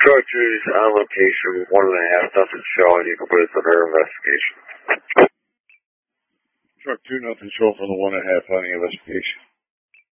Truck 2 is on location, 1.5, nothing showing. You can put it under investigation. Truck 2, nothing showing from the 1.5 on the investigation.